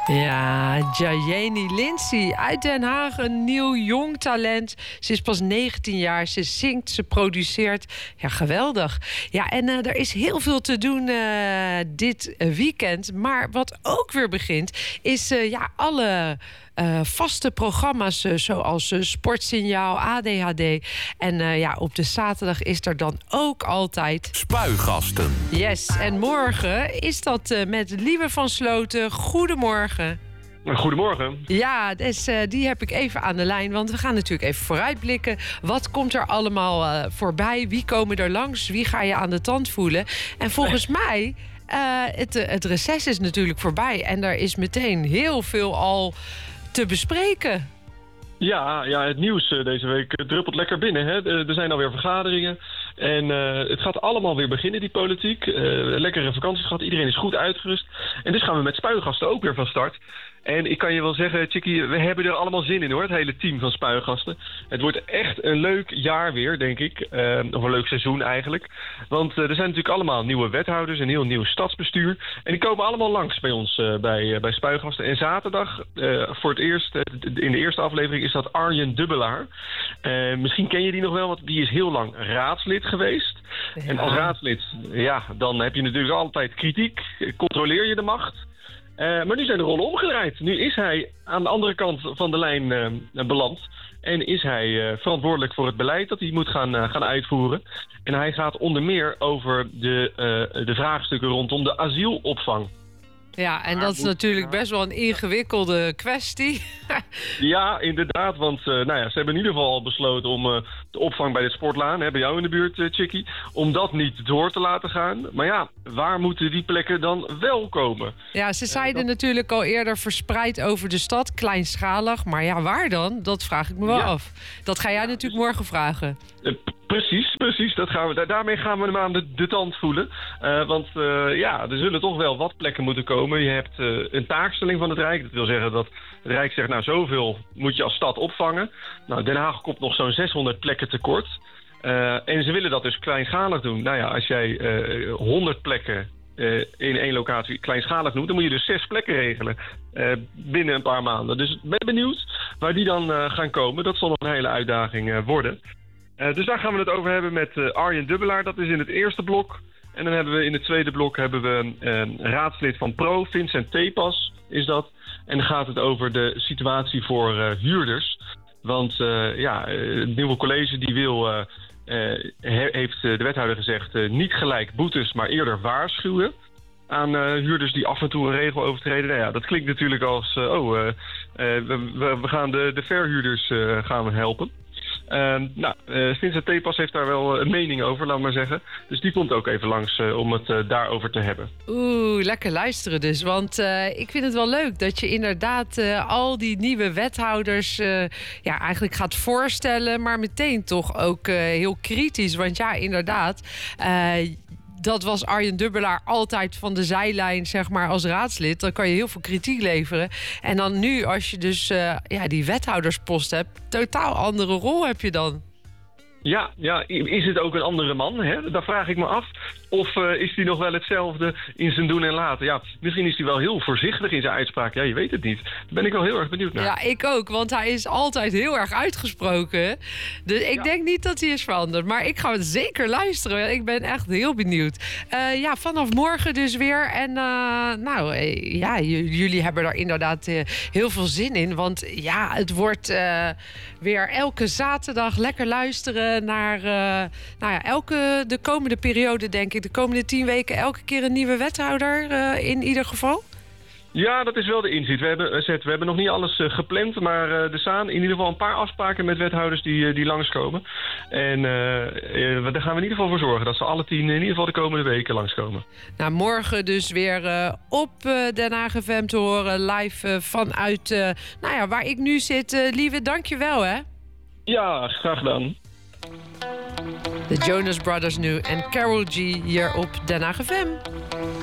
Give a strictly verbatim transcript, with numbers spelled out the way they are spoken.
Ja, Jayeni Lindsay uit Den Haag, een nieuw jong talent. Ze is pas negentien jaar, ze zingt, ze produceert. Ja, geweldig. Ja, en uh, er is heel veel te doen uh, dit weekend. Maar wat ook weer begint, is uh, ja, alle uh, vaste programma's... Uh, zoals uh, Sportsignaal, A D H D. En uh, ja, op de zaterdag is er dan ook altijd... Spuigasten. Yes, en morgen is dat uh, met Lieve van Sloten. Goedemorgen. Goedemorgen. Ja, dus, uh, die heb ik even aan de lijn. Want we gaan natuurlijk even vooruitblikken. Wat komt er allemaal uh, voorbij? Wie komen er langs? Wie ga je aan de tand voelen? En volgens mij, uh, het, het reces is natuurlijk voorbij. En er is meteen heel veel al te bespreken. Ja, ja, het nieuws deze week druppelt lekker binnen. Hè? Er zijn alweer vergaderingen. En uh, het gaat allemaal weer beginnen, die politiek. Uh, lekkere vakanties gehad, iedereen is goed uitgerust. En dus gaan we met spuigasten ook weer van start. En ik kan je wel zeggen, Chickie, we hebben er allemaal zin in hoor, het hele team van spuigasten. Het wordt echt een leuk jaar weer, denk ik. Uh, of een leuk seizoen eigenlijk. Want uh, er zijn natuurlijk allemaal nieuwe wethouders, een heel nieuw stadsbestuur. En die komen allemaal langs bij ons uh, bij, uh, bij spuigasten. En zaterdag, uh, voor het eerst, uh, in de eerste aflevering, is dat Arjen Dubbelaar. Uh, misschien ken je die nog wel, want die is heel lang raadslid geweest. Ja. En als raadslid, ja, dan heb je natuurlijk altijd kritiek. Controleer je de macht. Uh, maar nu zijn de rollen omgedraaid. Nu is hij aan de andere kant van de lijn uh, beland. En is hij uh, verantwoordelijk voor het beleid dat hij moet gaan, uh, gaan uitvoeren. En hij gaat onder meer over de, uh, de vraagstukken rondom de asielopvang. Ja, en dat is natuurlijk best wel een ingewikkelde kwestie. Ja, inderdaad, want uh, nou ja, ze hebben in ieder geval al besloten om uh, de opvang bij de Sportlaan, hè, bij jou in de buurt, uh, Chickie, om dat niet door te laten gaan. Maar ja, waar moeten die plekken dan wel komen? Ja, ze zeiden uh, dat... natuurlijk al eerder verspreid over de stad, kleinschalig. Maar ja, waar dan? Dat vraag ik me wel ja. af. Dat ga jij ja, natuurlijk dus... morgen vragen. Uh, Precies, precies. Dat gaan we, daarmee gaan we hem aan de, de tand voelen. Uh, want uh, ja, er zullen toch wel wat plekken moeten komen. Je hebt uh, een taakstelling van het Rijk. Dat wil zeggen dat het Rijk zegt, nou zoveel moet je als stad opvangen. Nou, Den Haag komt nog zo'n zeshonderd plekken tekort. Uh, en ze willen dat dus kleinschalig doen. Nou ja, als jij uh, honderd plekken uh, in één locatie kleinschalig noemt, dan moet je dus zes plekken regelen uh, binnen een paar maanden. Dus ik ben benieuwd waar die dan uh, gaan komen. Dat zal nog een hele uitdaging uh, worden. Uh, dus daar gaan we het over hebben met uh, Arjen Dubbelaar. Dat is in het eerste blok. En dan hebben we in het tweede blok hebben we uh, raadslid van Pro, Vincent Tepas is dat. En dan gaat het over de situatie voor uh, huurders. Want uh, ja, uh, het nieuwe college die wil, uh, uh, he, heeft uh, de wethouder gezegd, uh, niet gelijk boetes, maar eerder waarschuwen aan uh, huurders die af en toe een regel overtreden. Nou ja, dat klinkt natuurlijk als, uh, oh, uh, uh, we, we gaan de, de verhuurders uh, gaan we helpen. Uh, nou, uh, Vincent Tepas heeft daar wel een mening over, laat maar zeggen. Dus die komt ook even langs uh, om het uh, daarover te hebben. Oeh, lekker luisteren dus. Want uh, ik vind het wel leuk dat je inderdaad uh, al die nieuwe wethouders uh, ja, eigenlijk gaat voorstellen, maar meteen toch ook uh, heel kritisch. Want ja, inderdaad, Uh, dat was Arjen Dubbelaar altijd van de zijlijn, zeg maar, als raadslid. Dan kan je heel veel kritiek leveren. En dan nu, als je dus uh, ja, die wethouderspost hebt, totaal andere rol heb je dan. Ja, ja, is het ook een andere man? Hè? Daar vraag ik me af. Of uh, is hij nog wel hetzelfde in zijn doen en laten? Ja, misschien is hij wel heel voorzichtig in zijn uitspraak. Ja, je weet het niet. Daar ben ik wel heel erg benieuwd naar. Ja, ik ook, want hij is altijd heel erg uitgesproken. Dus ik ja. denk niet dat hij is veranderd. Maar ik ga zeker luisteren. Ik ben echt heel benieuwd. Uh, ja, vanaf morgen dus weer. En uh, nou, ja, j- jullie hebben daar inderdaad uh, heel veel zin in. Want ja, het wordt uh, weer elke zaterdag lekker luisteren naar uh, nou ja, elke de komende periode, denk ik. De komende tien weken elke keer een nieuwe wethouder uh, in ieder geval? Ja, dat is wel de inzet. We hebben, we hebben nog niet alles uh, gepland, maar uh, er staan in ieder geval een paar afspraken met wethouders die, uh, die langskomen. En uh, uh, daar gaan we in ieder geval voor zorgen dat ze alle tien in ieder geval de komende weken langskomen. Nou, morgen dus weer uh, op uh, Den Haag F M te horen, live uh, vanuit uh, nou ja, waar ik nu zit. Uh, Lieve, dank je wel, hè? Ja, graag gedaan. De Jonas Brothers nu en Karol G hier op Den Haag F M.